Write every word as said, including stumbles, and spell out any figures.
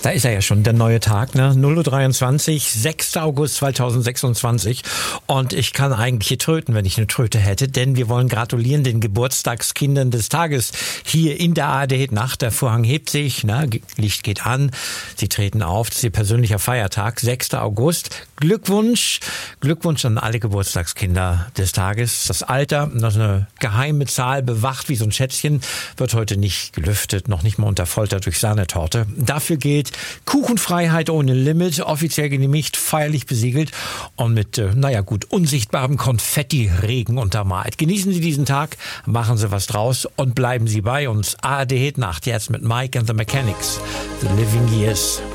Da ist er ja schon, der neue Tag, ne? null Uhr dreiundzwanzig, sechster August zweitausendsechsundzwanzig. Und ich kann eigentlich hier tröten, wenn ich eine Tröte hätte, denn wir wollen gratulieren den Geburtstagskindern des Tages hier in der A R D-Nacht. Der Vorhang hebt sich, ne? Licht geht an, sie treten auf. Das ist ihr persönlicher Feiertag, sechster August. Glückwunsch, Glückwunsch an alle Geburtstagskinder des Tages. Das Alter, das ist eine geheime Zahl, bewacht wie so ein Schätzchen, wird heute nicht gelüftet, noch nicht mal unter Folter durch Sahnetorte. Dafür gilt Kuchenfreiheit ohne Limit, offiziell genehmigt, feierlich besiegelt und mit, äh, naja gut, unsichtbarem Konfettiregen untermalt. Genießen Sie diesen Tag, machen Sie was draus und bleiben Sie bei uns. A R D Hit Nacht jetzt mit Mike and the Mechanics, The Living Years.